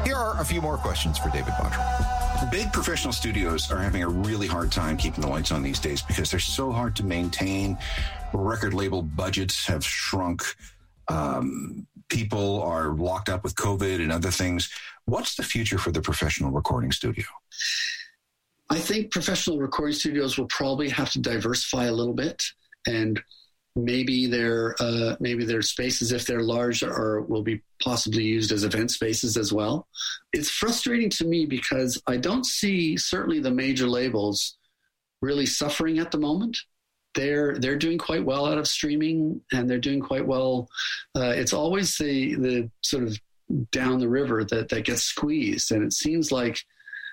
Here are a few more questions for David Bontraud. Big professional studios are having a really hard time keeping the lights on these days because they're so hard to maintain. Record label budgets have shrunk. People are locked up with COVID and other things. What's the future for the professional recording studio? I think professional recording studios will probably have to diversify a little bit, and maybe their spaces, if they're large, will be possibly used as event spaces as well. It's frustrating to me because I don't see certainly the major labels really suffering at the moment. They're doing quite well out of streaming, and they're doing quite well. It's always the sort of down the river that gets squeezed, and it seems like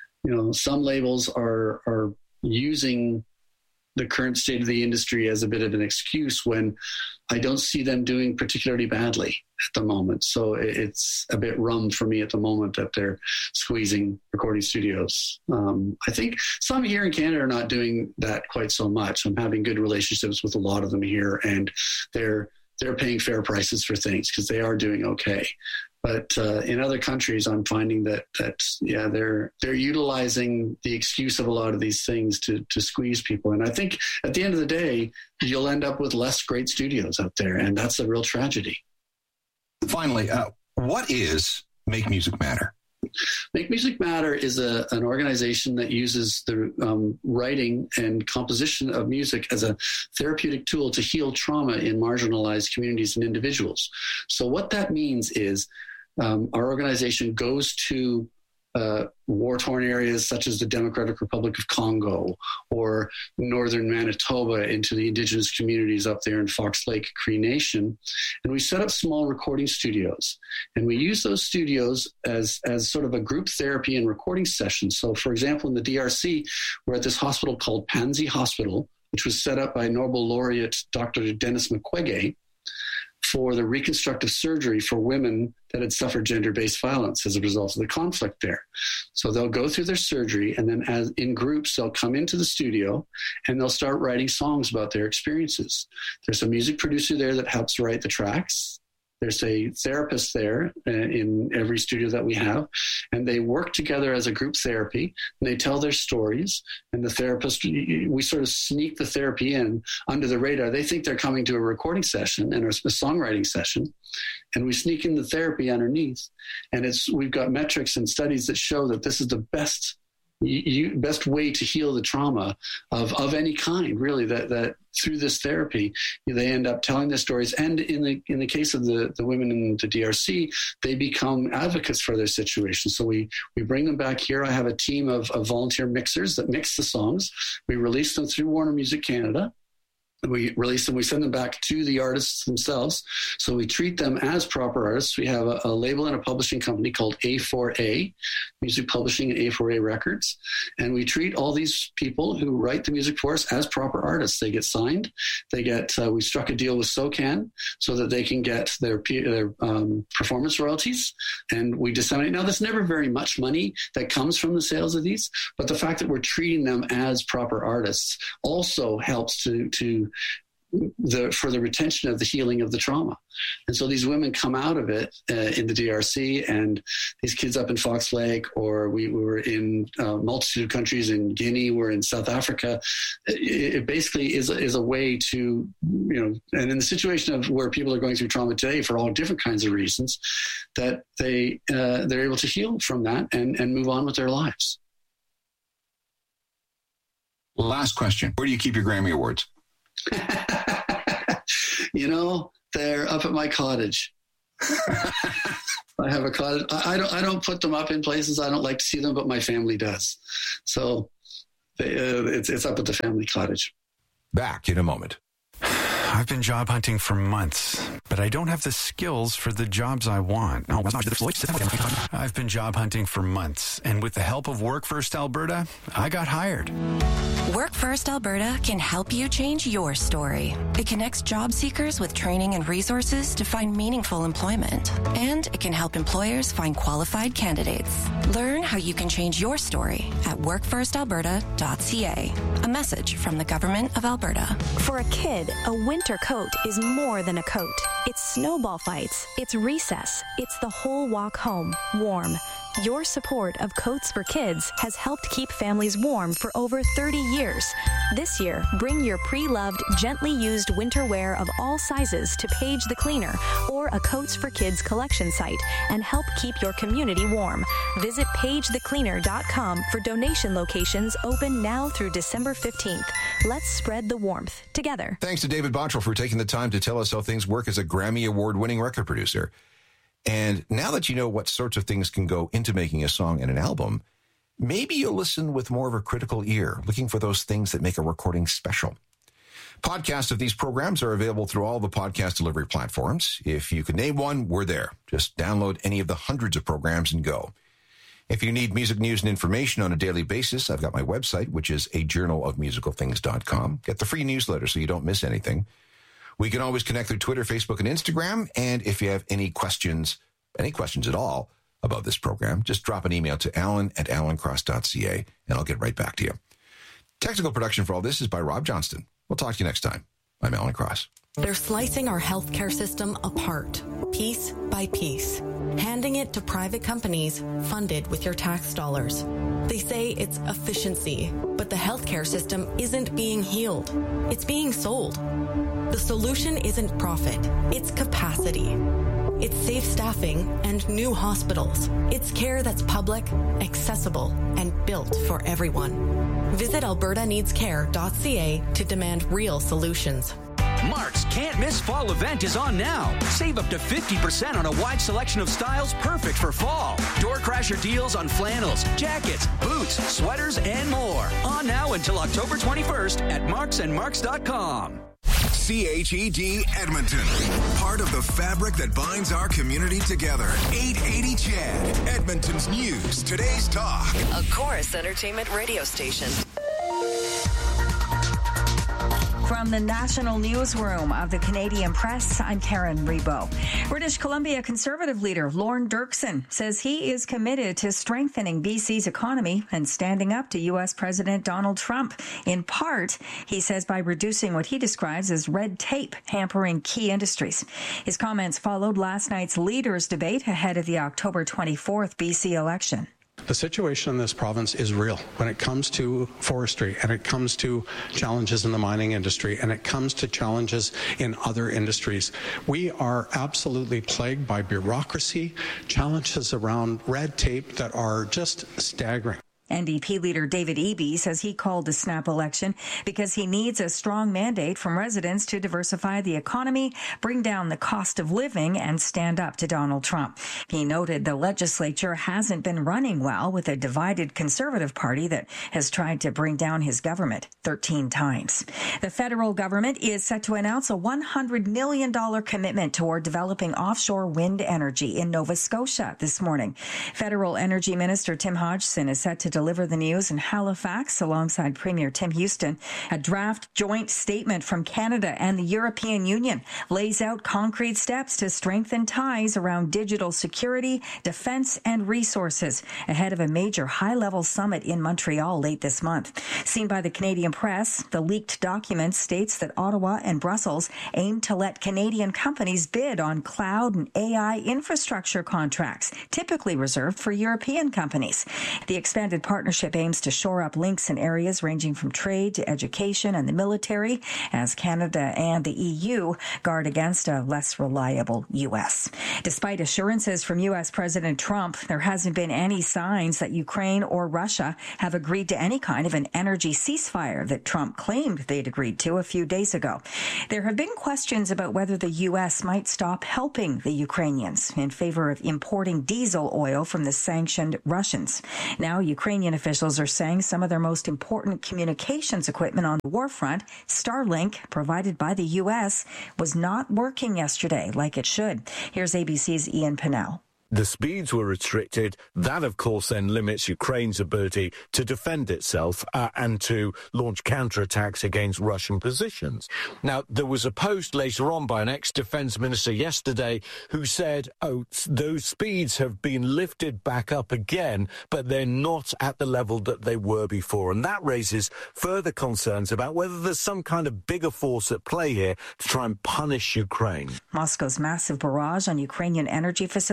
some labels are using the current state of the industry as a bit of an excuse when I don't see them doing particularly badly at the moment. So it's a bit rum for me at the moment that they're squeezing recording studios. I think some here in Canada are not doing that quite so much. I'm having good relationships with a lot of them here, and they're paying fair prices for things because they are doing okay. But in other countries, I'm finding that they're utilizing the excuse of a lot of these things to squeeze people. And I think at the end of the day, you'll end up with less great studios out there, and that's a real tragedy. Finally, what is Make Music Matter? Make Music Matter is an organization that uses the writing and composition of music as a therapeutic tool to heal trauma in marginalized communities and individuals. So what that means is our organization goes to war-torn areas such as the Democratic Republic of Congo or northern Manitoba, into the Indigenous communities up there in Fox Lake, Cree Nation. And we set up small recording studios. And we use those studios as sort of a group therapy and recording session. So, for example, in the DRC, we're at this hospital called Pansy Hospital, which was set up by Nobel laureate Dr. Denis Mukwege for the reconstructive surgery for women that had suffered gender-based violence as a result of the conflict there. So they'll go through their surgery, and then as in groups, they'll come into the studio and they'll start writing songs about their experiences. There's a music producer there that helps write the tracks. There's a therapist there in every studio that we have, and they work together as a group therapy, and they tell their stories, and the therapist, we sort of sneak the therapy in under the radar. They think they're coming to a recording session and a songwriting session, and we sneak in the therapy underneath, and we've got metrics and studies that show that this is the best way to heal the trauma of any kind, really, that through this therapy they end up telling their stories, and in the case of the women in the DRC, they become advocates for their situation. So we bring them back here. I have a team of volunteer mixers that mix the songs. We release them through Warner Music Canada. We release them, we send them back to the artists themselves. So we treat them as proper artists. We have a label and a publishing company called A4A, Music Publishing and A4A Records. And we treat all these people who write the music for us as proper artists. They get signed. They get, we struck a deal with SOCAN so that they can get their performance royalties. And we disseminate. Now, there's never very much money that comes from the sales of these, but the fact that we're treating them as proper artists also helps for the retention of the healing of the trauma. And so these women come out of it in the DRC, and these kids up in Fox Lake, or we were in a multitude of countries, in Guinea, we're in South Africa. It basically is a way to, and in the situation of where people are going through trauma today for all different kinds of reasons, that they're able to heal from that and move on with their lives. Last question. Where do you keep your Grammy Awards? They're up at my cottage. I have a cottage. I don't put them up in places I don't like to see them, but my family does. So it's up at the family cottage. Back in a moment. I've been job hunting for months, but I don't have the skills for the jobs I want. I've been job hunting for months, and with the help of Work First Alberta, I got hired. Work First Alberta can help you change your story. It connects job seekers with training and resources to find meaningful employment, and it can help employers find qualified candidates. Learn how you can change your story at workfirstalberta.ca. A message from the Government of Alberta. For a kid, a winter coat is more than a coat. It's snowball fights. It's recess. It's the whole walk home, warm. Your support of Coats for Kids has helped keep families warm for over 30 years. This year, bring your pre-loved, gently used winter wear of all sizes to Paige the Cleaner or a Coats for Kids collection site and help keep your community warm. Visit pagethecleaner.com for donation locations open now through December 15th. Let's spread the warmth together. Thanks to David Bottrell for taking the time to tell us how things work as a Grammy Award-winning record producer. And now that you know what sorts of things can go into making a song and an album, maybe you'll listen with more of a critical ear, looking for those things that make a recording special. Podcasts of these programs are available through all the podcast delivery platforms. If you can name one, we're there. Just download any of the hundreds of programs and go. If you need music news and information on a daily basis, I've got my website, which is ajournalofmusicalthings.com. Get the free newsletter so you don't miss anything. We can always connect through Twitter, Facebook, and Instagram. And if you have any questions at all about this program, just drop an email to alan@alancross.ca, and I'll get right back to you. Technical production for all this is by Rob Johnston. We'll talk to you next time. I'm Alan Cross. They're slicing our healthcare system apart, piece by piece, handing it to private companies funded with your tax dollars. They say it's efficiency, but the healthcare system isn't being healed. It's being sold. The solution isn't profit, it's capacity. It's safe staffing and new hospitals. It's care that's public, accessible, and built for everyone. Visit albertaneedscare.ca to demand real solutions. Mark's Can't Miss Fall event is on now. Save up to 50% on a wide selection of styles perfect for fall. Door crasher deals on flannels, jackets, boots, sweaters, and more. On now until October 21st at marksandmarks.com. CHED Edmonton. Part of the fabric that binds our community together. 880 CHED. Edmonton's news. Today's talk. A Chorus Entertainment radio station. From the National Newsroom of the Canadian Press, I'm Karen Rebo. British Columbia Conservative leader Lorne Dirksen says he is committed to strengthening BC's economy and standing up to U.S. President Donald Trump. In part, he says, by reducing what he describes as red tape hampering key industries. His comments followed last night's leaders' debate ahead of the October 24th BC election. The situation in this province is real when it comes to forestry, and it comes to challenges in the mining industry, and it comes to challenges in other industries. We are absolutely plagued by bureaucracy, challenges around red tape that are just staggering. NDP leader David Eby says he called the snap election because he needs a strong mandate from residents to diversify the economy, bring down the cost of living, and stand up to Donald Trump. He noted the legislature hasn't been running well with a divided Conservative Party that has tried to bring down his government 13 times. The federal government is set to announce a $100 million commitment toward developing offshore wind energy in Nova Scotia this morning. Federal Energy Minister Tim Hodgson is set to deliver the news in Halifax alongside Premier Tim Houston. A draft joint statement from Canada and the European Union lays out concrete steps to strengthen ties around digital security, defense, and resources ahead of a major high-level summit in Montreal late this month. Seen by the Canadian Press, the leaked document states that Ottawa and Brussels aim to let Canadian companies bid on cloud and AI infrastructure contracts, typically reserved for European companies. The expanded partnership aims to shore up links in areas ranging from trade to education and the military as Canada and the EU guard against a less reliable U.S. Despite assurances from U.S. President Trump, there hasn't been any signs that Ukraine or Russia have agreed to any kind of an energy ceasefire that Trump claimed they'd agreed to a few days ago. There have been questions about whether the U.S. might stop helping the Ukrainians in favor of importing diesel oil from the sanctioned Russians. Now, Ukrainian officials are saying some of their most important communications equipment on the war front, Starlink, provided by the U.S., was not working yesterday like it should. Here's ABC's Ian Pinnell. The speeds were restricted. That, of course, then limits Ukraine's ability to defend itself and to launch counterattacks against Russian positions. Now, there was a post later on by an ex-defense minister yesterday who said, those speeds have been lifted back up again, but they're not at the level that they were before. And that raises further concerns about whether there's some kind of bigger force at play here to try and punish Ukraine. Moscow's massive barrage on Ukrainian energy facilities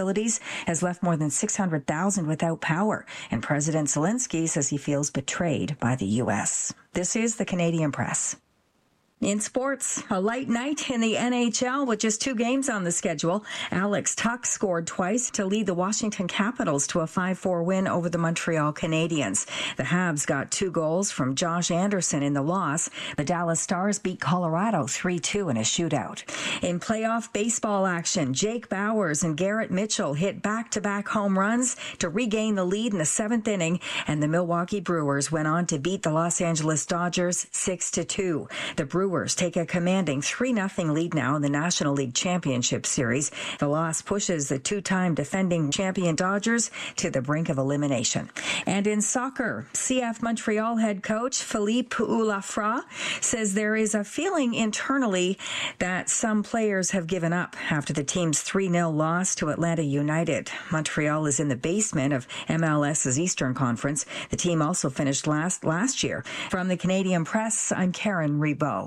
has left more than 600,000 without power, and President Zelensky says he feels betrayed by the U.S. This is the Canadian Press. In sports, a light night in the NHL with just 2 games on the schedule. Alex Tuch scored twice to lead the Washington Capitals to a 5-4 win over the Montreal Canadiens. The Habs got 2 goals from Josh Anderson in the loss. The Dallas Stars beat Colorado 3-2 in a shootout. In playoff baseball action, Jake Bauers and Garrett Mitchell hit back-to-back home runs to regain the lead in the 7th inning, and the Milwaukee Brewers went on to beat the Los Angeles Dodgers 6-2. The Brewers take a commanding 3-0 lead now in the National League Championship Series. The loss pushes the 2-time defending champion Dodgers to the brink of elimination. And in soccer, CF Montreal head coach Philippe Ulafra says there is a feeling internally that some players have given up after the team's 3-0 loss to Atlanta United. Montreal is in the basement of MLS's Eastern Conference. The team also finished last year. From the Canadian Press, I'm Karen Rebow.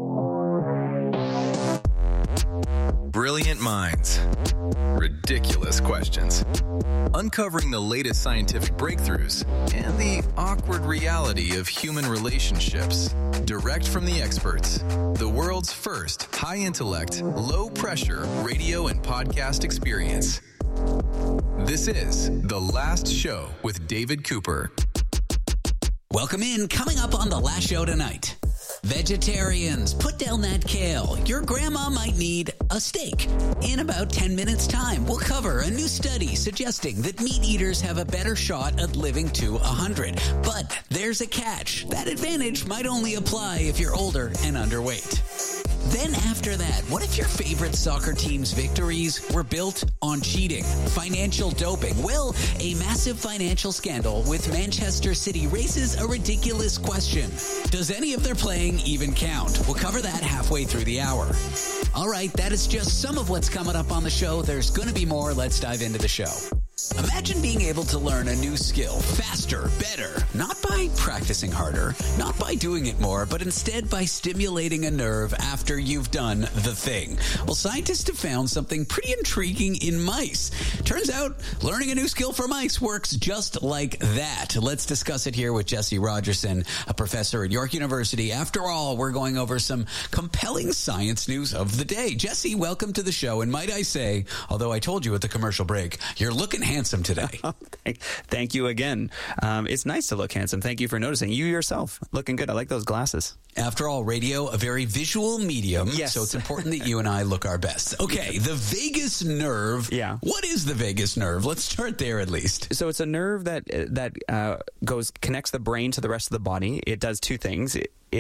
Brilliant minds. Ridiculous questions. Uncovering the latest scientific breakthroughs and the awkward reality of human relationships. Direct from the experts. The world's first high-intellect, low-pressure radio and podcast experience. This is The Last Show with David Cooper. Welcome in. Coming up on The Last Show tonight. Vegetarians, put down that kale. Your grandma might need a steak. In about 10 minutes' time, we'll cover a new study suggesting that meat eaters have a better shot at living to 100. But there's a catch. That advantage might only apply if you're older and underweight. Then after that, what if your favorite soccer team's victories were built on cheating, financial doping? Well, a massive financial scandal with Manchester City raises a ridiculous question. Does any of their playing even count? We'll cover that halfway through the hour. All right, that is just some of what's coming up on the show. There's going to be more. Let's dive into the show. Imagine being able to learn a new skill faster, better, not by practicing harder, not by doing it more, but instead by stimulating a nerve after you've done the thing. Well, scientists have found something pretty intriguing in mice. Turns out learning a new skill for mice works just like that. Let's discuss it here with Jesse Rogerson, a professor at York University. After all, we're going over some compelling science news of the day. Jesse, welcome to the show. And might I say, although I told you at the commercial break, you're looking handsome today. Thank you again. It's nice to look handsome. Thank you for noticing. You yourself looking good. I like those glasses. After all, radio, a very visual medium. Yes. So it's important that you and I look our best. Okay, the vagus nerve. Yeah. What is the vagus nerve? Let's start there at least. So it's a nerve that connects the brain to the rest of the body. It does two things.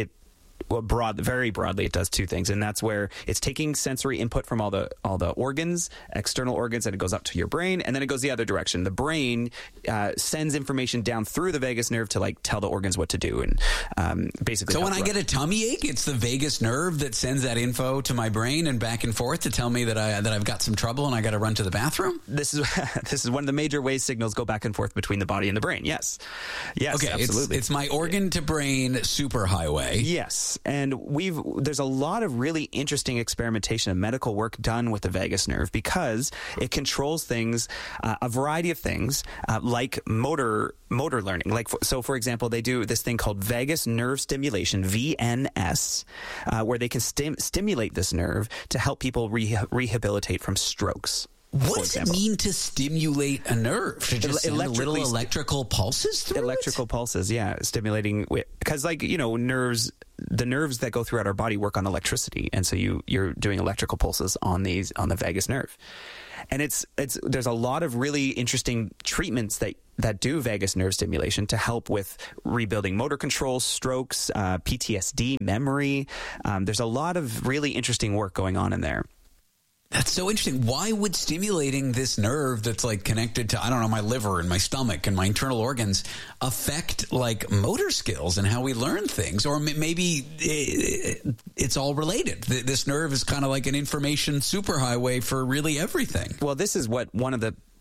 Very broadly, it does two things, and that's where it's taking sensory input from all the organs, external organs, and it goes up to your brain, and then it goes the other direction. The brain sends information down through the vagus nerve to tell the organs what to do, and basically. So when I get a tummy ache, it's the vagus nerve that sends that info to my brain and back and forth to tell me that I've got some trouble and I got to run to the bathroom. This is one of the major ways signals go back and forth between the body and the brain. Yes. Okay. Absolutely. It's my organ to brain superhighway. Yes. And there's a lot of really interesting experimentation and medical work done with the vagus nerve because it controls things, a variety of things, like motor learning. For example, they do this thing called vagus nerve stimulation, VNS, where they can stimulate this nerve to help people rehabilitate from strokes. What does it mean to stimulate a nerve? To just send little electrical pulses through Electrical pulses, yeah. Stimulating, because nerves, the nerves that go throughout our body work on electricity. And so you're doing electrical pulses on the vagus nerve. And there's a lot of really interesting treatments that do vagus nerve stimulation to help with rebuilding motor control, strokes, PTSD, memory. There's a lot of really interesting work going on in there. That's so interesting. Why would stimulating this nerve that's connected to, my liver and my stomach and my internal organs affect motor skills and how we learn things? Or maybe it's all related. This nerve is kind of like an information superhighway for really everything. Well, this is what one of the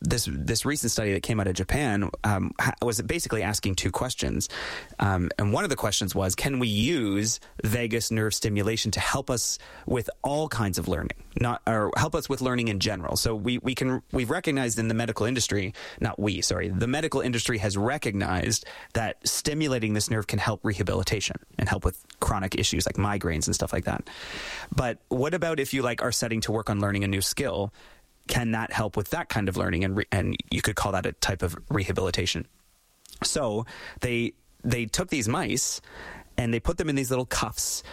this recent study that came out of Japan was basically asking two questions. And one of the questions was, can we use vagus nerve stimulation to help us with all kinds of learning, or help us with learning in general? So we've recognized in the medical industry, the medical industry has recognized that stimulating this nerve can help rehabilitation and help with chronic issues like migraines and stuff like that. But what about if you are setting to work on learning a new skill? Can that help with that kind of learning? And you could call that a type of rehabilitation. So they took these mice and they put them in these little cuffs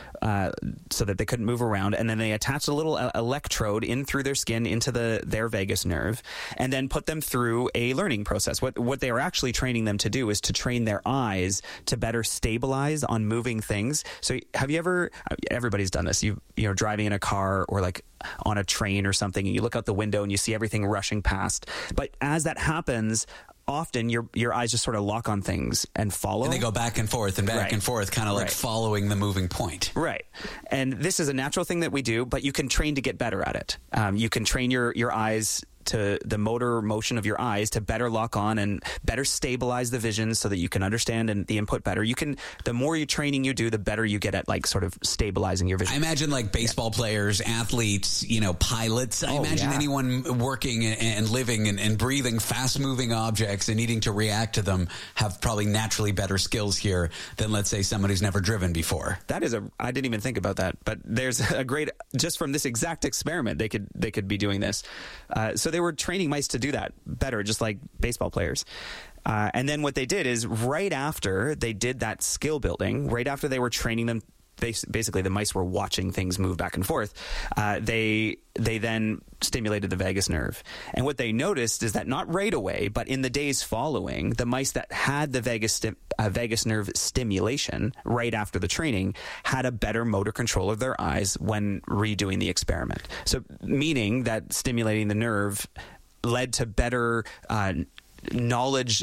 so that they couldn't move around. And then they attached a little electrode in through their skin into their vagus nerve, and then put them through a learning process. What they were actually training them to do is to train their eyes to better stabilize on moving things. So have you ever, everybody's done this, you're driving in a car or on a train or something, and you look out the window and you see everything rushing past. But as that happens, often your eyes just sort of lock on things and follow. And they go back and forth and back and forth, kind of like following the moving point. Right. And this is a natural thing that we do, but you can train to get better at it. You can train your eyes to the motor motion of your eyes to better lock on and better stabilize the vision so that you can understand the input better. The more training you do, the better you get at sort of stabilizing your vision. I imagine baseball players, athletes, pilots. I imagine anyone working and living and breathing fast moving objects and needing to react to them have probably naturally better skills here than, let's say, somebody who's never driven before. I didn't even think about that, but there's a great, just from this exact experiment, they could be doing this. So they were training mice to do that better, just like baseball players. And then what they did is right after they did that skill building, right after they were training them, basically the mice were watching things move back and forth. They then stimulated the vagus nerve. And what they noticed is that not right away, but in the days following, the mice that had the vagus nerve stimulation right after the training had a better motor control of their eyes when redoing the experiment. So meaning that stimulating the nerve led to better knowledge,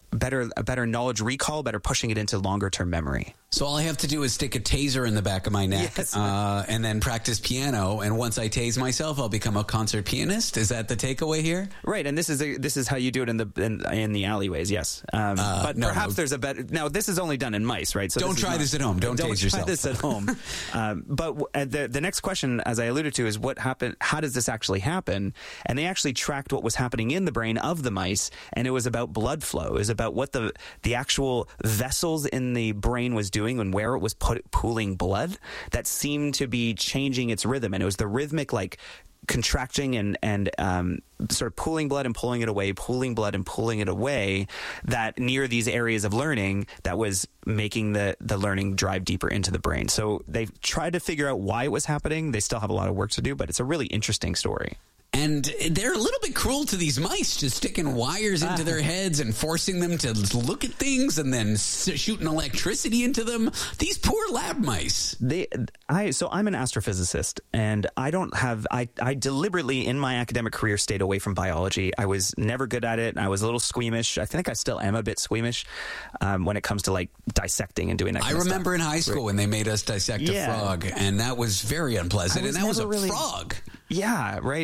better knowledge recall, better pushing it into longer term memory. So all I have to do is stick a taser in the back of my neck, and then practice piano. And once I tase myself, I'll become a concert pianist. Is that the takeaway here? Right. And this is how you do it in the alleyways. Yes. But perhaps there's a better. Now this is only done in mice, right? So don't try this at home. Don't tase yourself. Try this at home. But the next question, as I alluded to, is what happened? How does this actually happen? And they actually tracked what was happening in the brain of the mice, and it was about blood flow. It was about what the actual vessels in the brain was doing and where it was pooling blood that seemed to be changing its rhythm. And it was the rhythmic contracting and sort of pooling blood and pulling it away, pooling blood and pulling it away, that near these areas of learning that was making the learning drive deeper into the brain. So they tried to figure out why it was happening. They still have a lot of work to do, but it's a really interesting story. And they're a little bit cruel to these mice, just sticking wires into their heads and forcing them to look at things and then shooting electricity into them. These poor lab mice. So I'm an astrophysicist, and I deliberately in my academic career stayed away from biology. I was never good at it. I was a little squeamish. I think I still am a bit squeamish when it comes to dissecting and doing that kind of stuff. I remember in high school when they made us dissect a frog, and that was very unpleasant. And that was a frog. Yeah, right.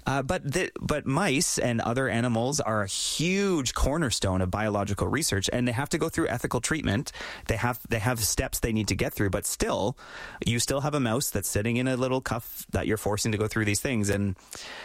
But mice and other animals are a huge cornerstone of biological research, and they have to go through ethical treatment. They have steps they need to get through, but still, you still have a mouse that's sitting in a little cuff that you're forcing to go through these things. And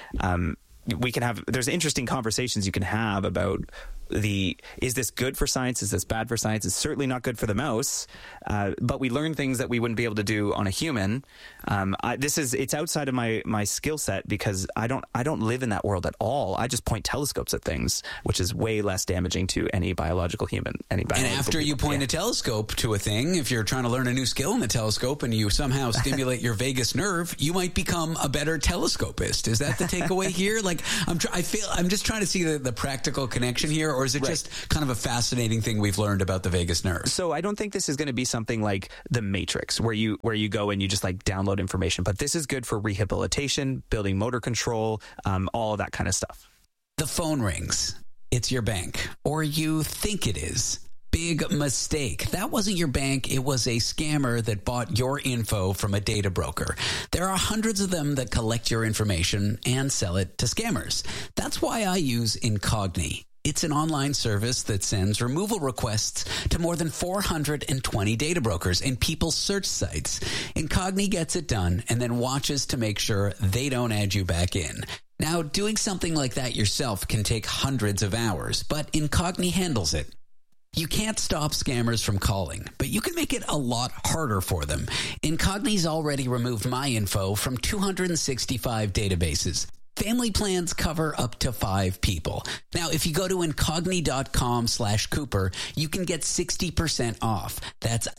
there's interesting conversations you can have about is this good for science? Is this bad for science? It's certainly not good for the mouse, but we learn things that we wouldn't be able to do on a human. It's outside of my skill set because I don't live in that world at all. I just point telescopes at things, which is way less damaging to any biological human. And after you point a telescope to a thing, if you're trying to learn a new skill in the telescope and you somehow stimulate your vagus nerve, you might become a better telescopist. Is that the takeaway here? I'm just trying to see the practical connection here. Or is it just kind of a fascinating thing we've learned about the vagus nerve? So I don't think this is going to be something like The Matrix, where you go and you just download information. But this is good for rehabilitation, building motor control, all of that kind of stuff. The phone rings. It's your bank, or you think it is. Big mistake. That wasn't your bank. It was a scammer that bought your info from a data broker. There are hundreds of them that collect your information and sell it to scammers. That's why I use Incogni. It's an online service that sends removal requests to more than 420 data brokers and people's search sites. Incogni gets it done and then watches to make sure they don't add you back in. Now, doing something like that yourself can take hundreds of hours, but Incogni handles it. You can't stop scammers from calling, but you can make it a lot harder for them. Incogni's already removed my info from 265 databases. Family plans cover up to 5 people. Now, if you go to incogni.com/Cooper, you can get 60% off. That's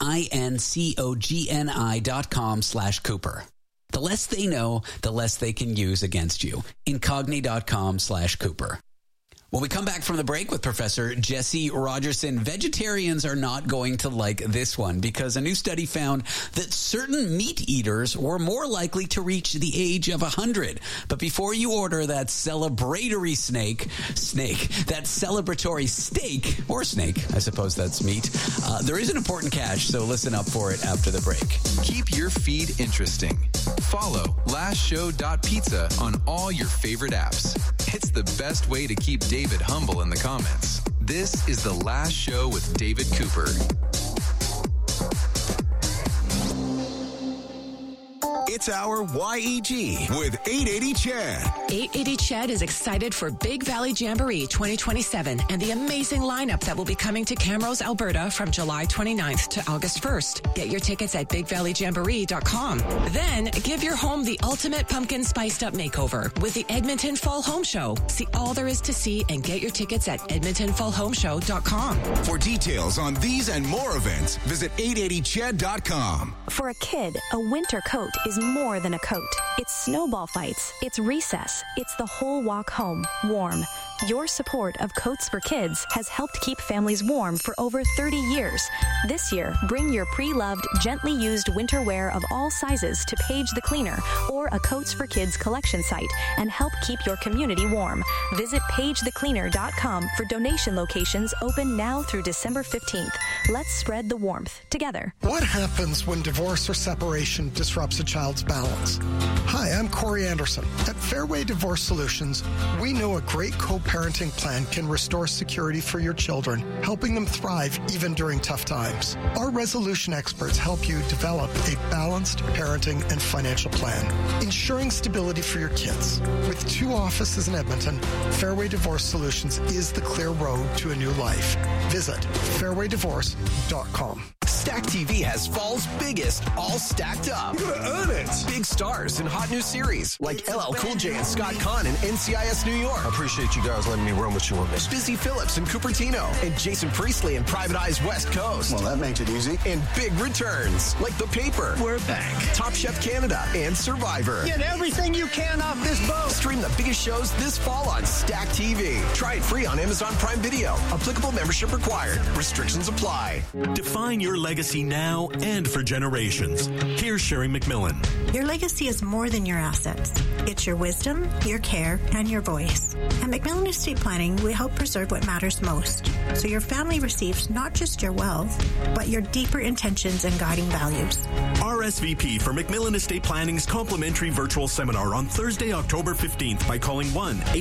incogni.com/Cooper. The less they know, the less they can use against you. Incogni.com/Cooper. When we come back from the break with Professor Jesse Rogerson, vegetarians are not going to like this one because a new study found that certain meat eaters were more likely to reach the age of 100. But before you order that celebratory steak, or snake, I suppose that's meat, there is an important catch, so listen up for it after the break. Keep your feed interesting. Follow lastshow.pizza on all your favorite apps. It's the best way to keep David humble in the comments. This is The Last Show with David Cooper. It's our YEG with 880 Chad. 880 Chad is excited for Big Valley Jamboree 2027 and the amazing lineup that will be coming to Camrose, Alberta from July 29th to August 1st. Get your tickets at bigvalleyjamboree.com. Then give your home the ultimate pumpkin spiced up makeover with the Edmonton Fall Home Show. See all there is to see and get your tickets at edmontonfallhomeshow.com. For details on these and more events, visit 880chad.com. For a kid, a winter coat is more than a coat. It's snowball fights, it's recess, it's the whole walk home, warm. Your support of Coats for Kids has helped keep families warm for over 30 years. This year, bring your pre-loved, gently used winter wear of all sizes to Paige the Cleaner or a Coats for Kids collection site and help keep your community warm. Visit pagethecleaner.com for donation locations open now through December 15th. Let's spread the warmth together. What happens when divorce or separation disrupts a child's balance? Hi, I'm Corey Anderson. At Fairway Divorce Solutions, we know a great co-parenting plan can restore security for your children, helping them thrive even during tough times. Our resolution experts help you develop a balanced parenting and financial plan, ensuring stability for your kids. With 2 offices in Edmonton, Fairway Divorce Solutions is the clear road to a new life. Visit fairwaydivorce.com. Stack TV has fall's biggest, all stacked up. You gotta earn it. Big stars in hot new series like LL Cool J and Scott Conn in NCIS New York. I appreciate you guys letting me run with you on this. Busy Phillips in Cupertino and Jason Priestley in Private Eyes West Coast. Well, that makes it easy. And big returns like The Paper. We're back. Top Chef Canada and Survivor. Get everything you can off this boat. Stream the biggest shows this fall on Stack TV. Try it free on Amazon Prime Video. Applicable membership required. Restrictions apply. Define your legacy now and for generations. Here's Sherry McMillan. Your legacy is more than your assets. It's your wisdom, your care, and your voice. At McMillan Estate Planning, we help preserve what matters most, so your family receives not just your wealth, but your deeper intentions and guiding values. RSVP for McMillan Estate Planning's complimentary virtual seminar on Thursday, October 15th by calling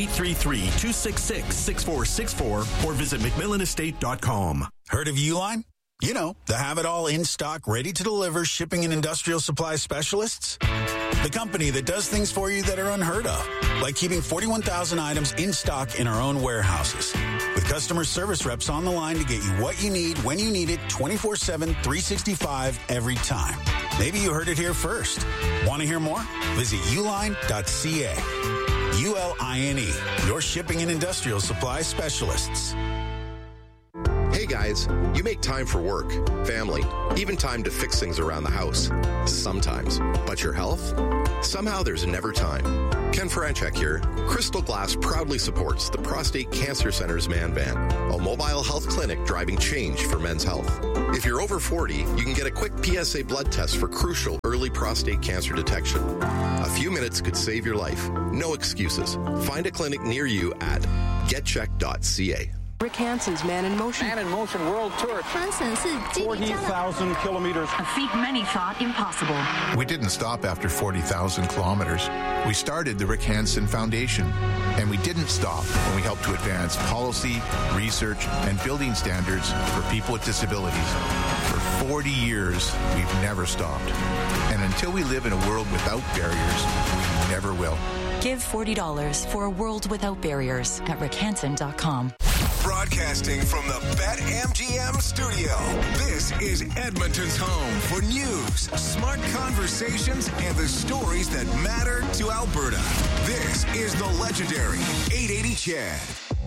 1-833-266-6464 or visit McMillanestate.com. Heard of Uline? You know, the have-it-all in-stock, ready-to-deliver shipping and industrial supply specialists. The company that does things for you that are unheard of, like keeping 41,000 items in stock in our own warehouses. With customer service reps on the line to get you what you need, when you need it, 24/7, 365, every time. Maybe you heard it here first. Want to hear more? Visit uline.ca. ULINE, your shipping and industrial supply specialists. Hey guys, you make time for work, family, even time to fix things around the house. Sometimes. But your health? Somehow there's never time. Ken Franchek here. Crystal Glass proudly supports the Prostate Cancer Center's Man Van, a mobile health clinic driving change for men's health. If you're over 40, you can get a quick PSA blood test for crucial early prostate cancer detection. A few minutes could save your life. No excuses. Find a clinic near you at getcheck.ca. Rick Hansen's Man in Motion. Man in Motion World Tour. 40,000 kilometers. A feat many thought impossible. We didn't stop after 40,000 kilometers. We started the Rick Hansen Foundation. And we didn't stop when we helped to advance policy, research, and building standards for people with disabilities. For 40 years, we've never stopped. And until we live in a world without barriers, we never will. Give $40 for a world without barriers at rickhansen.com. Broadcasting from the BetMGM studio, this is Edmonton's home for news, smart conversations, and the stories that matter to Alberta. This is the legendary 880 Chad.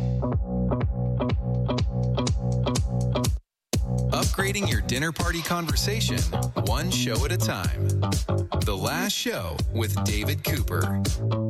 Upgrading your dinner party conversation, one show at a time. The Last Show with David Cooper.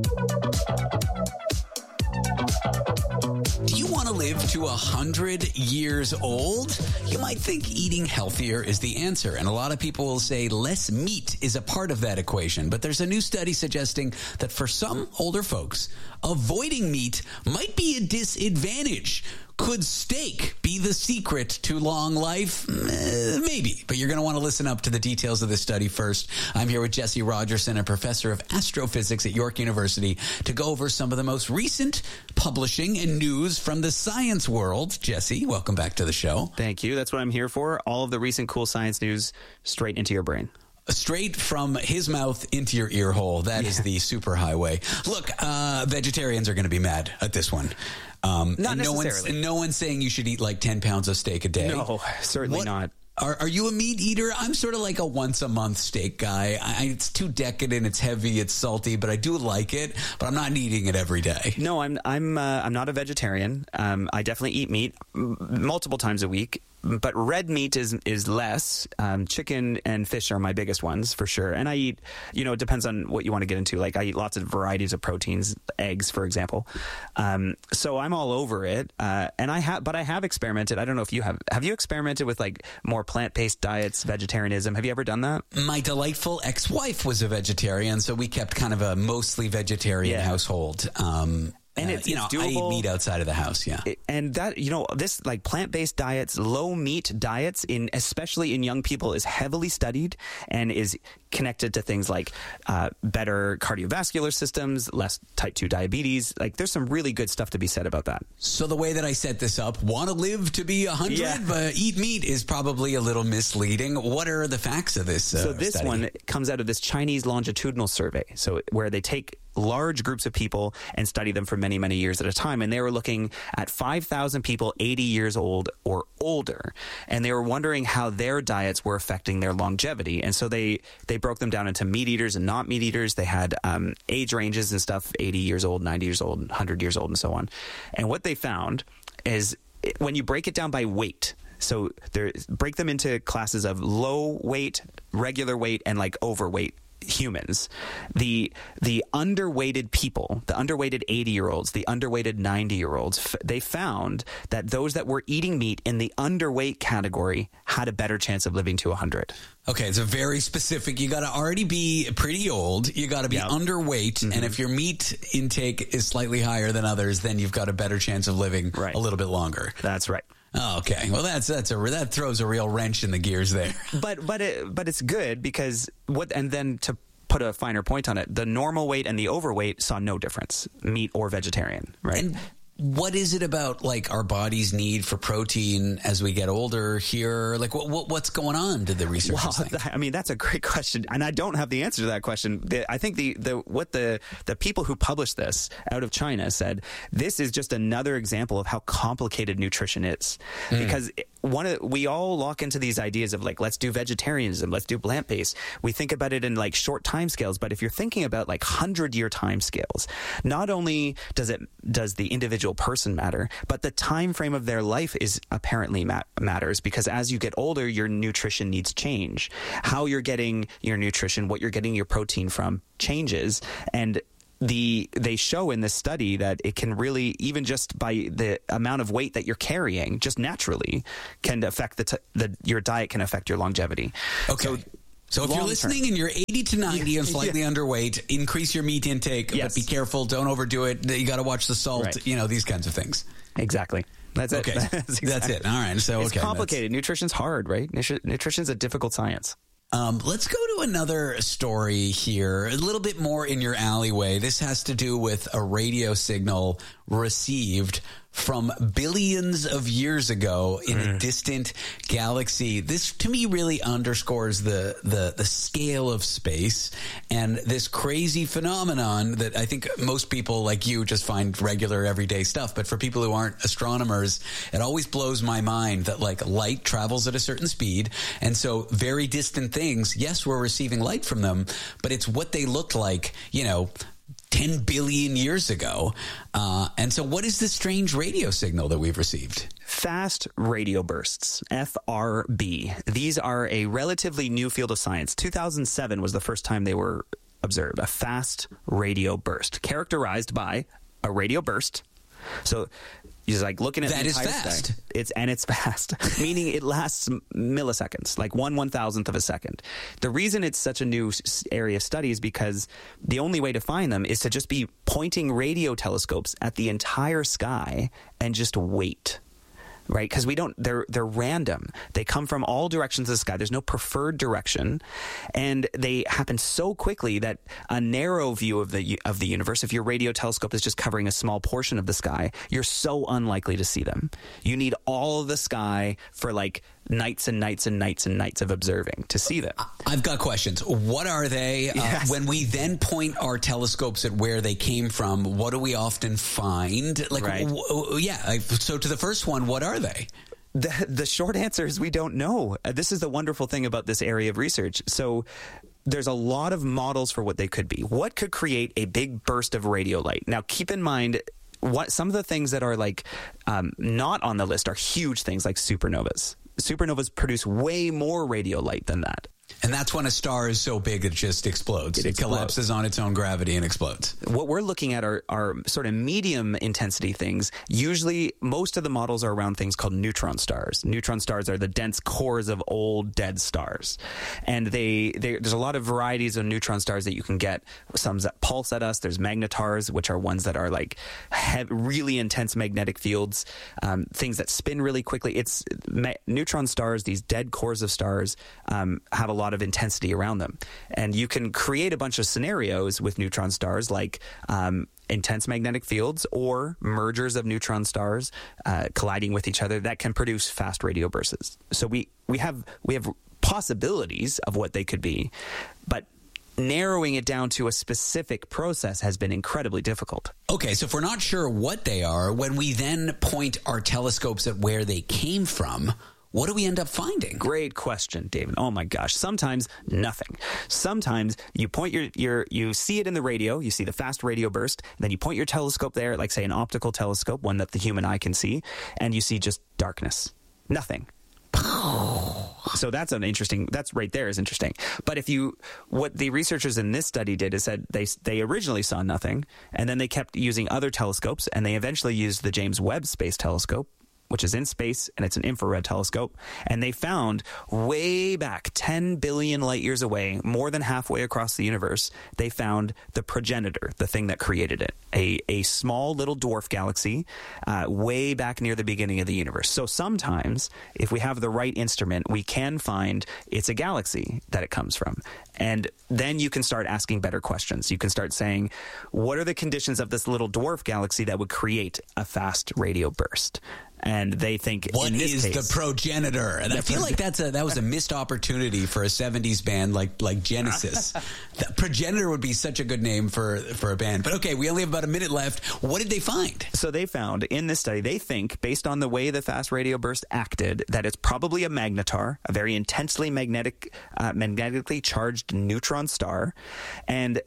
Do you want to live to 100 years old? You might think eating healthier is the answer, and a lot of people will say less meat is a part of that equation. But there's a new study suggesting that for some older folks, avoiding meat might be a disadvantage. Could steak be the secret to long life? Maybe, but you're going to want to listen up to the details of this study first. I'm here with Jesse Rogerson, a professor of astrophysics at York University, to go over some of the most recent publishing and news from the science world. Jesse, welcome back to the show. Thank you. That's what I'm here for. All of the recent cool science news straight into your brain. Straight from his mouth into your ear hole. That is the super highway. Look, vegetarians are going to be mad at this one. Not necessarily. No one's saying you should eat like 10 pounds of steak a day. No, certainly not. Are you a meat eater? I'm sort of like a once-a-month steak guy. It's too decadent, it's heavy, it's salty, but I do like it. But I'm not eating it every day. No, I'm not a vegetarian. I definitely eat meat multiple times a week. But red meat is less. Chicken and fish are my biggest ones for sure. And I eat, it depends on what you want to get into. Like I eat lots of varieties of proteins, eggs, for example. So I'm all over it. And I have experimented. I don't know if you have. Have you experimented with like more plant-based diets, vegetarianism? Have you ever done that? My delightful ex-wife was a vegetarian, so we kept kind of a mostly vegetarian household. And it's doable. I eat meat outside of the house, And that, this like plant-based diets, low meat diets, especially in young people, is heavily studied and is connected to things like better cardiovascular systems, less type 2 diabetes. Like there's some really good stuff to be said about that. So the way that I set this up, want to live to be 100, but eat meat is probably a little misleading. What are the facts of this So this study? one comes out of this Chinese longitudinal survey. So where they take large groups of people and study them for many, many years at a time. And they were looking at 5,000 people 80 years old or older. And they were wondering how their diets were affecting their longevity. And so they broke them down into meat eaters and not meat eaters. They had age ranges and stuff, 80 years old, 90 years old, 100 years old, and so on. And what they found is when you break it down by weight, so break them into classes of low weight, regular weight, and like overweight humans, the underweighted people, the underweighted 80-year-olds, the underweighted 90-year-olds, they found that those that were eating meat in the underweight category had a better chance of living to 100. Okay, it's a very specific. You got to already be pretty old. You got to be underweight, and if your meat intake is slightly higher than others, then you've got a better chance of living a little bit longer. That's right. Oh, okay. Well, that throws a real wrench in the gears there. But it's good because and then to put a finer point on it, the normal weight and the overweight saw no difference, meat or vegetarian, right? And what is it about like our body's need for protein as we get older here? Like what's going on? Did the researchers think? I mean, that's a great question, and I don't have the answer to that question. I think the people who published this out of China said this is just another example of how complicated nutrition is, because we all lock into these ideas of like, let's do vegetarianism, let's do plant-based. We think about it in like short time scales, but if you're thinking about like 100-year time scales, not only does the individual person matter, but the time frame of their life is apparently matters, because as you get older, your nutrition needs change. How you're getting your nutrition, what you're getting your protein from changes, and they show in this study that it can really, even just by the amount of weight that you're carrying, just naturally can affect your diet can affect your longevity. Okay. So if you're listening and you're 80 to 90 and slightly underweight, increase your meat intake, but be careful. Don't overdo it. You got to watch the salt, these kinds of things. Exactly. That's it. Okay. That's That's it. All right. So it's complicated. Nutrition's hard, right? Nutrition's a difficult science. Let's go to another story here, a little bit more in your alleyway. This has to do with a radio signal received from billions of years ago in a distant galaxy. This, to me, really underscores the scale of space and this crazy phenomenon that I think most people like you just find regular everyday stuff. But for people who aren't astronomers, it always blows my mind that like light travels at a certain speed. And so very distant things, yes, we're receiving light from them, but it's what they looked like, 10 billion years ago. And so what is this strange radio signal that we've received? Fast radio bursts, FRB. These are a relatively new field of science. 2007 was the first time they were observed. A fast radio burst, characterized by a radio burst. So he's like looking at that the is entire fast. Sky. It's fast, meaning it lasts milliseconds, like 1/1000th of a second. The reason it's such a new area of study is because the only way to find them is to just be pointing radio telescopes at the entire sky and just wait. Right? Because they're random. They come from all directions of the sky. There's no preferred direction. And they happen so quickly that a narrow view of the universe, if your radio telescope is just covering a small portion of the sky, you're so unlikely to see them. You need all of the sky for like nights and nights and nights and nights of observing to see them. I've got questions. What are they? Yes. When we then point our telescopes at where they came from, what do we often find? Like, right. So to the first one, what are they? The short answer is we don't know. This is the wonderful thing about this area of research. So there's a lot of models for what they could be. What could create a big burst of radio light? Now, keep in mind, some of the things that are like not on the list are huge things like supernovas. Supernovas produce way more radio light than that. And that's when a star is so big it just explodes. It collapses on its own gravity and explodes. What we're looking at are sort of medium intensity things. Usually, most of the models are around things called neutron stars. Neutron stars are the dense cores of old dead stars. And there's a lot of varieties of neutron stars that you can get. Some that pulse at us. There's magnetars, which are ones that are like really intense magnetic fields. Things that spin really quickly. Neutron stars, these dead cores of stars, have a lot of intensity around them. And you can create a bunch of scenarios with neutron stars like intense magnetic fields or mergers of neutron stars colliding with each other that can produce fast radio bursts. So we have possibilities of what they could be, but narrowing it down to a specific process has been incredibly difficult. Okay, so if we're not sure what they are, when we then point our telescopes at where they came from, what do we end up finding? Great question, David. Oh my gosh. Sometimes nothing. Sometimes you point you see it in the radio, you see the fast radio burst, and then you point your telescope there, like say an optical telescope, one that the human eye can see, and you see just darkness. Nothing. So that's right there is interesting. But what the researchers in this study did is said they originally saw nothing, and then they kept using other telescopes, and they eventually used the James Webb Space Telescope, which is in space, and it's an infrared telescope. And they found way back 10 billion light years away, more than halfway across the universe, they found the progenitor, the thing that created it, a small little dwarf galaxy way back near the beginning of the universe. So sometimes, if we have the right instrument, we can find it's a galaxy that it comes from. And then you can start asking better questions. You can start saying, what are the conditions of this little dwarf galaxy that would create a fast radio burst? And they think, what in this is case, the progenitor? And I feel like that was a missed opportunity for a 70s band like Genesis. The progenitor would be such a good name for a band. But okay, we only have about a minute left. What did they find? So they found in this study, they think, based on the way the fast radio burst acted, that it's probably a magnetar, a very intensely magnetically charged neutron star. And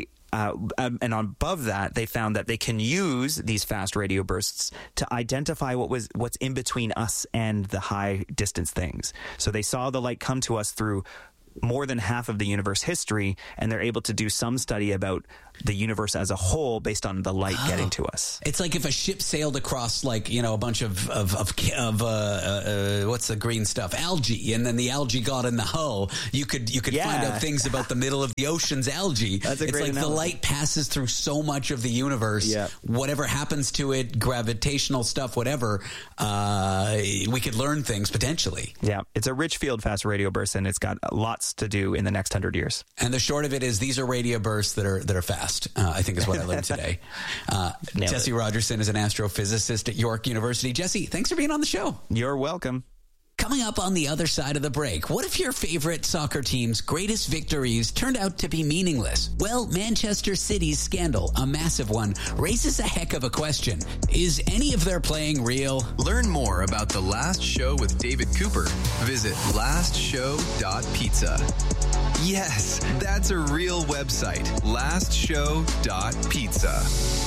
and above that, they found that they can use these fast radio bursts to identify what's in between us and the high distance things. So they saw the light come to us through more than half of the universe history, and they're able to do some study about the universe as a whole based on the light getting to us. It's like if a ship sailed across, like, a bunch of what's the green stuff? Algae, and then the algae got in the hull. You could find out things about the middle of the ocean's algae. That's a it's great like analogy. the light passes through so much of the universe. Yeah. Whatever happens to it, gravitational stuff, whatever, we could learn things potentially. Yeah, it's a rich field, fast radio bursts, and it's got lots to do in the next 100 years. And the short of it is, these are radio bursts that are fast. I think is what I learned today. Jesse Rogerson is an astrophysicist at York University. Jesse, thanks for being on the show. You're welcome. Coming up on the other side of the break, what if your favorite soccer team's greatest victories turned out to be meaningless? Well, Manchester City's scandal, a massive one, raises a heck of a question. Is any of their playing real? Learn more about The Last Show with David Cooper. Visit lastshow.pizza. Yes, that's a real website. lastshow.pizza.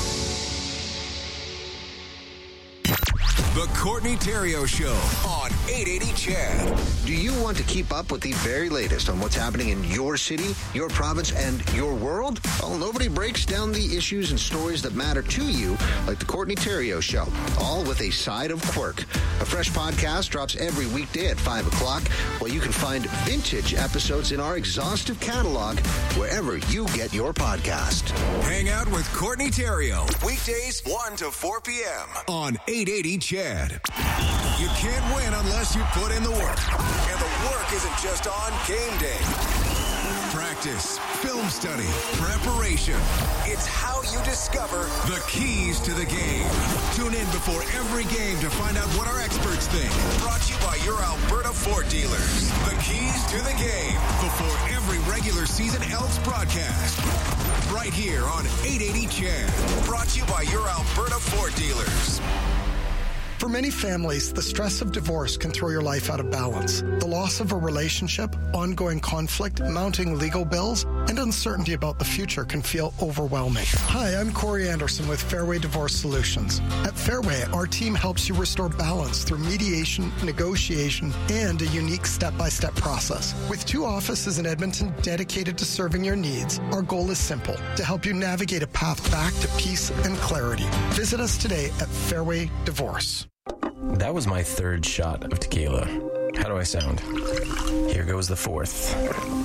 The Courtney Theriault Show on 880 CHED. Do you want to keep up with the very latest on what's happening in your city, your province, and your world? Well, nobody breaks down the issues and stories that matter to you like the Courtney Theriault Show, all with a side of quirk. A fresh podcast drops every weekday at 5 o'clock, while you can find vintage episodes in our exhaustive catalog wherever you get your podcast. Hang out with Courtney Theriault. Weekdays 1 to 4 p.m. on 880 CHED. You can't win unless you put in the work. And the work isn't just on game day. Practice, film study, preparation. It's how you discover the keys to the game. Tune in before every game to find out what our experts think. Brought to you by your Alberta Ford dealers. The keys to the game before every regular season Elks broadcast. Right here on 880 CHED. Brought to you by your Alberta Ford dealers. For many families, the stress of divorce can throw your life out of balance. The loss of a relationship, ongoing conflict, mounting legal bills, and uncertainty about the future can feel overwhelming. Hi, I'm Corey Anderson with Fairway Divorce Solutions. At Fairway, our team helps you restore balance through mediation, negotiation, and a unique step-by-step process. With 2 offices in Edmonton dedicated to serving your needs, our goal is simple: to help you navigate a path back to peace and clarity. Visit us today at Fairway Divorce. That was my 3rd shot of tequila. How do I sound? Here goes the 4th.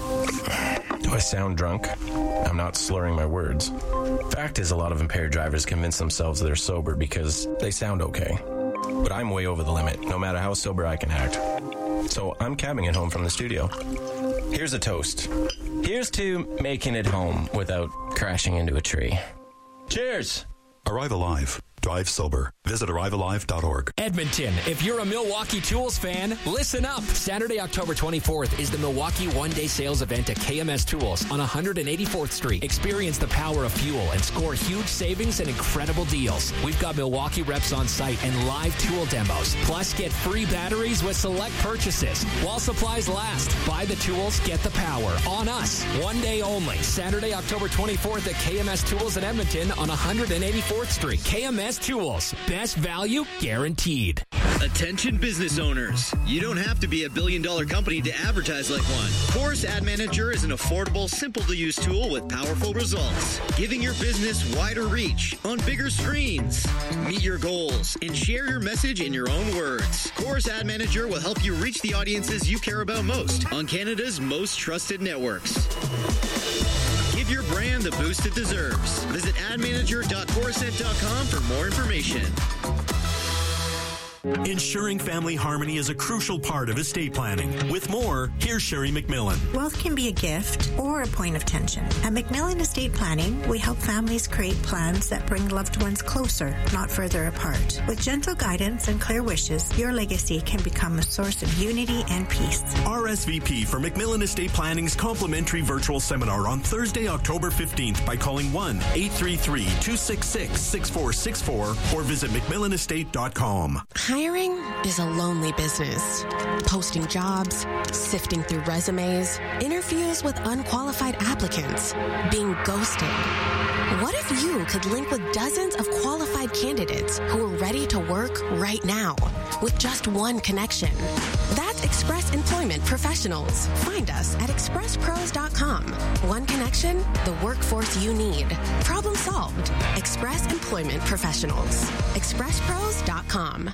Do I sound drunk? I'm not slurring my words. Fact is, a lot of impaired drivers convince themselves they're sober because they sound okay. But I'm way over the limit, no matter how sober I can act. So I'm cabbing it home from the studio. Here's a toast. Here's to making it home without crashing into a tree. Cheers! Arrive Alive. Drive sober. Visit arrivealive.org. Edmonton, if you're a Milwaukee Tools fan, listen up. Saturday, October 24th is the Milwaukee one-day sales event at KMS Tools on 184th Street. Experience the power of fuel and score huge savings and incredible deals. We've got Milwaukee reps on site and live tool demos. Plus, get free batteries with select purchases. While supplies last, buy the tools, get the power. On us. One day only. Saturday, October 24th at KMS Tools in Edmonton on 184th Street. KMS Tools. Best value guaranteed. Attention business owners. You don't have to be a billion-dollar company to advertise like one. Chorus Ad Manager is an affordable, simple-to-use tool with powerful results, giving your business wider reach on bigger screens. Meet your goals and share your message in your own words. Chorus Ad Manager will help you reach the audiences you care about most on Canada's most trusted networks. Give your brand the boost it deserves. Visit admanager.corusent.com for more information. Ensuring family harmony is a crucial part of estate planning. With more, here's Sherry McMillan. Wealth can be a gift or a point of tension. At McMillan Estate Planning, we help families create plans that bring loved ones closer, not further apart. With gentle guidance and clear wishes, your legacy can become a source of unity and peace. RSVP for McMillan Estate Planning's complimentary virtual seminar on Thursday, October 15th by calling 1-833-266-6464 or visit McMillanestate.com. Hiring is a lonely business. Posting jobs, sifting through resumes, interviews with unqualified applicants, being ghosted. What if you could link with dozens of qualified candidates who are ready to work right now? with just one connection. That's Express Employment Professionals. Find us at expresspros.com. One connection, the workforce you need. Problem solved. Express Employment Professionals. expresspros.com.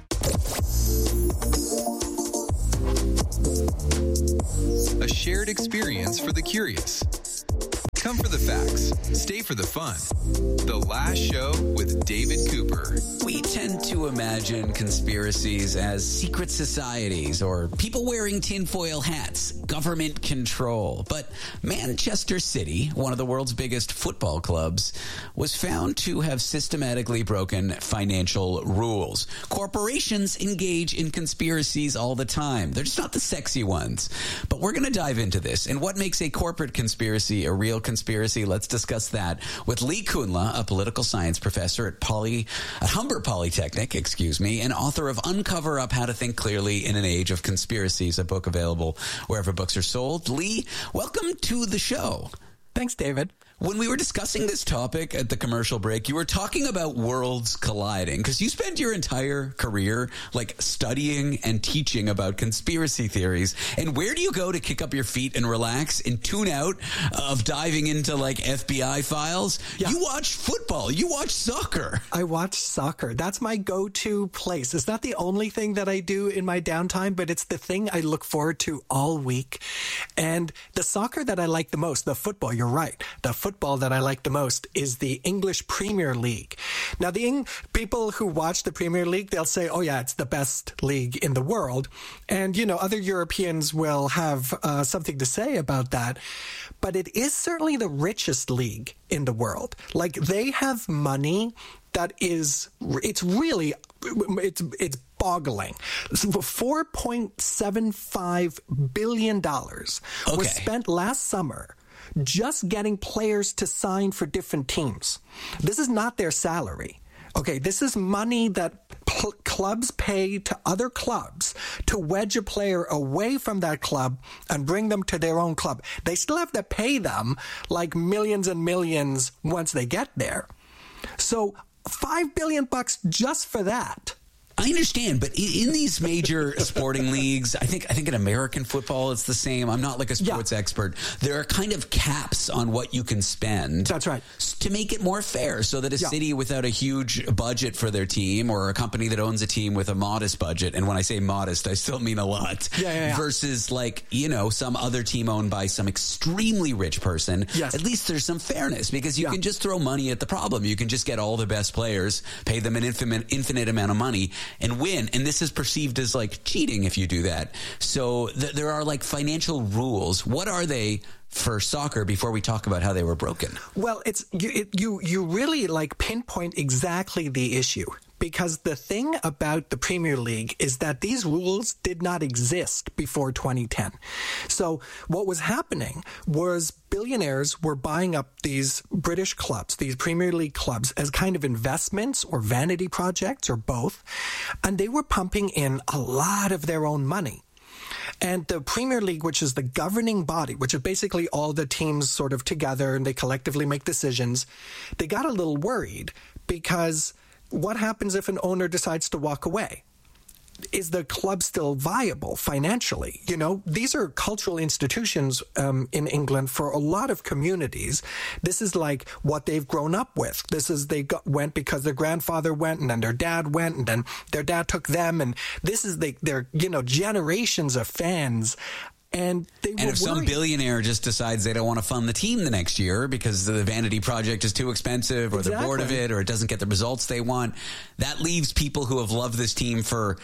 A shared experience for the curious. Come for the facts. Stay for the fun. The Last Show with David Cooper. We tend to imagine conspiracies as secret societies or people wearing tinfoil hats, government control. But Manchester City, one of the world's biggest football clubs, was found to have systematically broken financial rules. Corporations engage in conspiracies all the time. They're just not the sexy ones. But we're going to dive into this. And what makes a corporate conspiracy a real conspiracy? Let's discuss that with Lee Kunla, a political science professor at Humber Polytechnic, and author of Uncover Up: How to Think Clearly in an Age of Conspiracies, a book available wherever books are sold. Lee, welcome to the show. Thanks, David. When we were discussing this topic at the commercial break, you were talking about worlds colliding because you spent your entire career studying and teaching about conspiracy theories. And where do you go to kick up your feet and relax and tune out of diving into FBI files? Yeah. You watch football. You watch soccer. I watch soccer. That's my go-to place. It's not the only thing that I do in my downtime, but it's the thing I look forward to all week. And the soccer that I like the most, the football, you're right. The football that I like the most is the English Premier League. Now, the people who watch the Premier League, they'll say, oh yeah, it's the best league in the world. And, other Europeans will have something to say about that. But it is certainly the richest league in the world. They have money that is, it's boggling. $4.75 billion was spent last summer just getting players to sign for different teams. This is not their salary. Okay, this is money that clubs pay to other clubs to wedge a player away from that club and bring them to their own club. They still have to pay them millions and millions once they get there. So $5 billion just for that. I understand, but in these major sporting leagues, I think in American football it's the same. I'm not a sports expert. There are kind of caps on what you can spend. That's right. To make it more fair, so that a city without a huge budget for their team, or a company that owns a team with a modest budget, and when I say modest, I still mean a lot, versus some other team owned by some extremely rich person, at least there's some fairness, because you can just throw money at the problem. You can just get all the best players, pay them an infinite amount of money, and win. And this is perceived as cheating if you do that. So there are financial rules. What are they for soccer before we talk about how they were broken? Well, you really pinpoint exactly the issue. Because the thing about the Premier League is that these rules did not exist before 2010. So what was happening was billionaires were buying up these British clubs, these Premier League clubs, as kind of investments or vanity projects or both. And they were pumping in a lot of their own money. And the Premier League, which is the governing body, which is basically all the teams sort of together and they collectively make decisions, they got a little worried because what happens if an owner decides to walk away? Is the club still viable financially? These are cultural institutions in England for a lot of communities. This is what they've grown up with. This is went because their grandfather went, and then their dad went, and then their dad took them, and this is their generations of fans. And if some billionaire just decides they don't want to fund the team the next year because the vanity project is too expensive, or they're bored of it, or it doesn't get the results they want, that leaves people who have loved this team for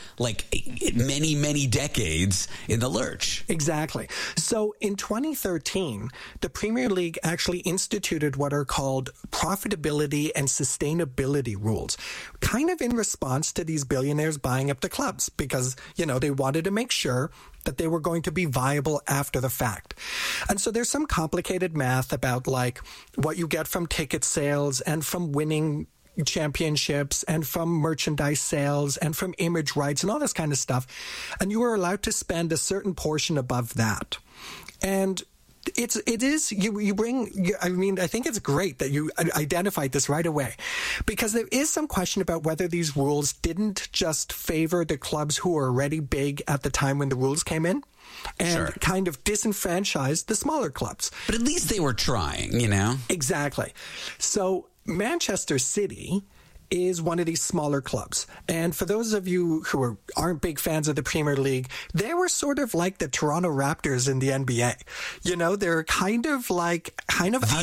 many, many decades in the lurch. Exactly. So in 2013, the Premier League actually instituted what are called profitability and sustainability rules, kind of in response to these billionaires buying up the clubs because, they wanted to make sure that they were going to be viable after the fact. And so there's some complicated math about what you get from ticket sales and from winning championships and from merchandise sales and from image rights and all this kind of stuff. And you were allowed to spend a certain portion above that. And It is. I think it's great that you identified this right away, because there is some question about whether these rules didn't just favor the clubs who were already big at the time when the rules came in, and kind of disenfranchised the smaller clubs. But at least they were trying, Exactly. So Manchester City is one of these smaller clubs. And for those of you who aren't big fans of the Premier League, they were sort of like the Toronto Raptors in the NBA. They're kind of